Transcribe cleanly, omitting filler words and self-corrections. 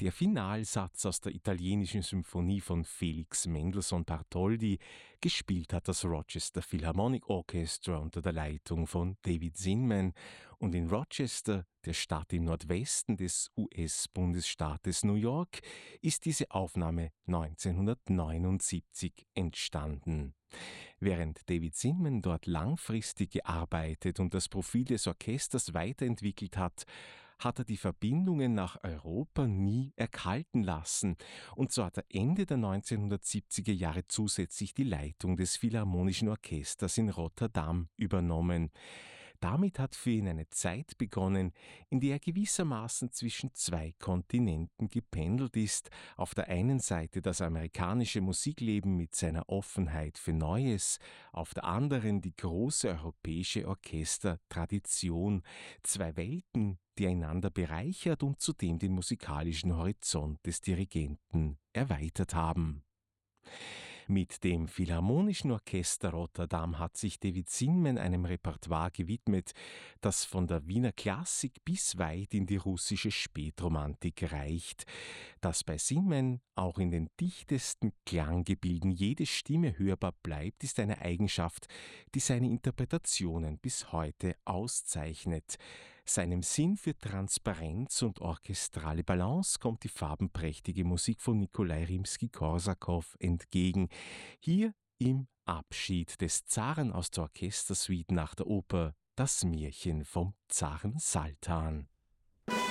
Der Finalsatz aus der italienischen Symphonie von Felix Mendelssohn Bartholdy, gespielt hat das Rochester Philharmonic Orchestra unter der Leitung von David Zinman, und in Rochester, der Stadt im Nordwesten des US-Bundesstaates New York, ist diese Aufnahme 1979 entstanden. Während David Zinman dort langfristig gearbeitet und das Profil des Orchesters weiterentwickelt hat, hat er die Verbindungen nach Europa nie erkalten lassen, und so hat er Ende der 1970er Jahre zusätzlich die Leitung des Philharmonischen Orchesters in Rotterdam übernommen. Damit hat für ihn eine Zeit begonnen, in der er gewissermaßen zwischen zwei Kontinenten gependelt ist. Auf der einen Seite das amerikanische Musikleben mit seiner Offenheit für Neues, auf der anderen die große europäische Orchestertradition. Zwei Welten, die einander bereichert und zudem den musikalischen Horizont des Dirigenten erweitert haben. Mit dem Philharmonischen Orchester Rotterdam hat sich David Zinman einem Repertoire gewidmet, das von der Wiener Klassik bis weit in die russische Spätromantik reicht. Dass bei Zinman auch in den dichtesten Klanggebilden jede Stimme hörbar bleibt, ist eine Eigenschaft, die seine Interpretationen bis heute auszeichnet. Seinem Sinn für Transparenz und orchestrale Balance kommt die farbenprächtige Musik von Nikolai Rimski-Korsakow entgegen. Hier im Abschied des Zaren aus der Orchestersuite nach der Oper Das Märchen vom Zaren Saltan.